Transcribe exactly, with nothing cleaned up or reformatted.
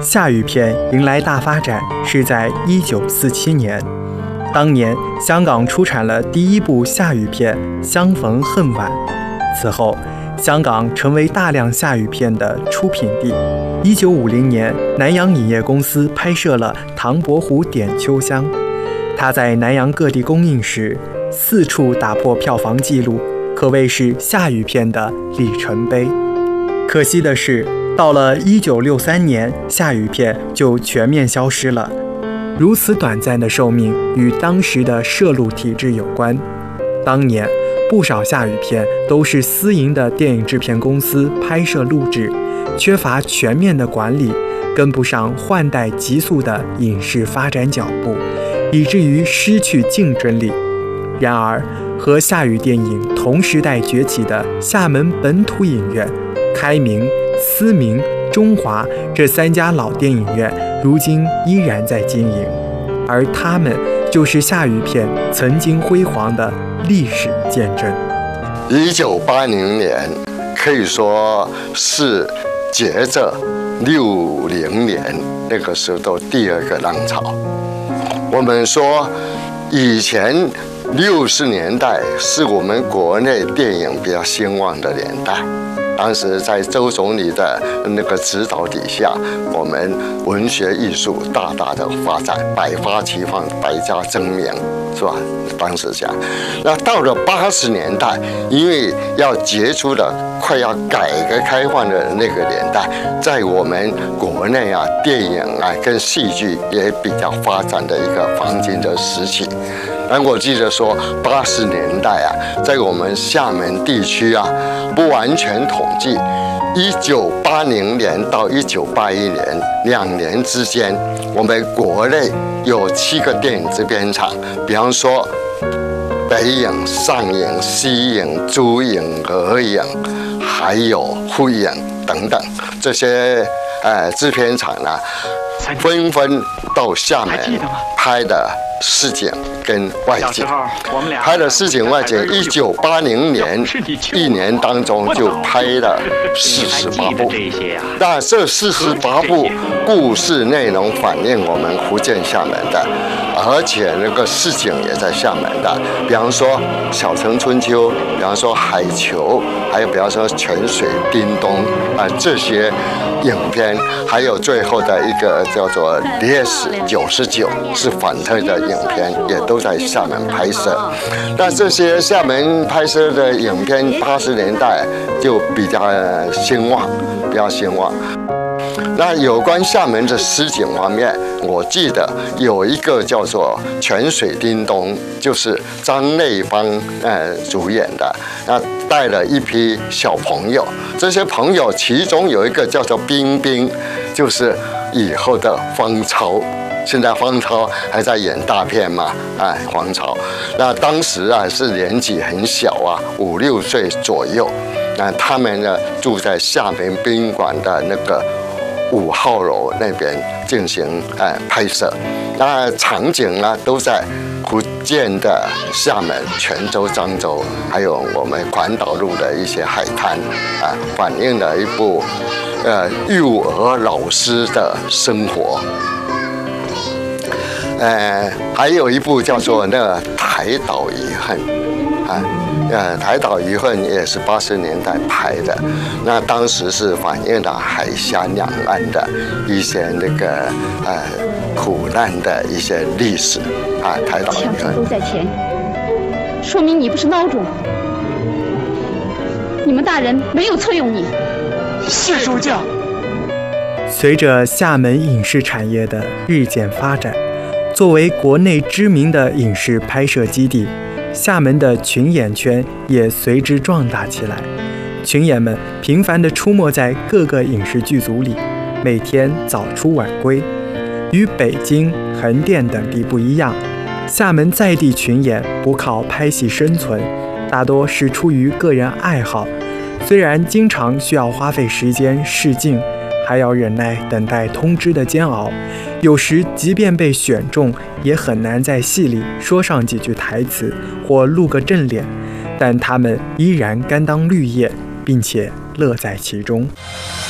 夏语片迎来大发展是在一九四七年，当年香港出产了第一部夏语片《相逢恨晚》，此后香港成为大量夏语片的出品地。一九五零年，南洋影业公司拍摄了《唐伯虎点秋香》，它在南洋各地公映时，四处打破票房纪录，可谓是夏语片的里程碑。可惜的是，到了一九六三年，夏语片就全面消失了。如此短暂的寿命与当时的摄录体制有关。当年不少夏语片都是私营的电影制片公司拍摄录制，缺乏全面的管理，跟不上换代急速的影视发展脚步，以至于失去竞争力。然而，和夏语电影同时代崛起的厦门本土影院、开明、思明、中华这三家老电影院，如今依然在经营，而他们就是夏语片曾经辉煌的历史见证。 一九八零年可以说是接着六零年那个时候的第二个浪潮。我们说以前六十年代是我们国内电影比较兴旺的年代，当时在周总理的那个指导底下，我们文学艺术大大的发展，百花齐放，百家争鸣，是吧？当时讲，那到了八十年代，因为要结束了快要改革开放的那个年代，在我们国内啊，电影啊跟戏剧也比较发展的一个黄金的时期。而我记得说，八十年代啊，在我们厦门地区啊，不完全统计，一九八零年到一九八一年两年之间，我们国内有七个电影制片厂，比方说北影、上影、西影、珠影、俄影，还有沪影等等这些呃制片厂呢，纷纷到厦门拍的市井跟外景，拍的市井外景，一九八零年一年当中就拍了四十八部。那这四十八部故事内容反映我们福建厦门的，而且那个市景也在厦门的，比方说《小城春秋》，比方说《海球》，还有比方说《泉水叮咚》啊、呃、这些影片，还有最后的一个叫做《烈士九十九》是反特的影片，也都在厦门拍摄。那这些厦门拍摄的影片，八十年代就比较兴旺，比较兴旺。那有关厦门的实景方面，我记得有一个叫做《泉水叮咚》，就是张内芳呃主演的，那带了一批小朋友，这些朋友其中有一个叫做冰冰，就是以后的方超。现在方超还在演大片嘛？哎，方超，那当时啊是年纪很小啊，五六岁左右。那他们呢住在厦门宾馆的那个五号楼那边进行哎拍摄。那场景呢都在福建的厦门、泉州、漳州，还有我们环岛路的一些海滩啊，反映了一部呃幼儿老师的生活。呃，还有一部叫做那个《台岛遗恨》啊，呃，《台岛遗恨》也是八十年代拍的，那当时是反映了海峡两岸的一些那个呃苦难的一些历史啊，《台岛遗恨》 都在前，说明你不是孬种，你们大人没有册用你。 是主教。 随着厦门影视产业的日渐发展，作为国内知名的影视拍摄基地，厦门的群演圈也随之壮大起来。群演们频繁地出没在各个影视剧组里，每天早出晚归。与北京、横店等地不一样，厦门在地群演不靠拍戏生存，大多是出于个人爱好。虽然经常需要花费时间试镜，还要忍耐等待通知的煎熬，有时即便被选中，也很难在戏里说上几句台词或露个正脸，但他们依然甘当绿叶，并且乐在其中。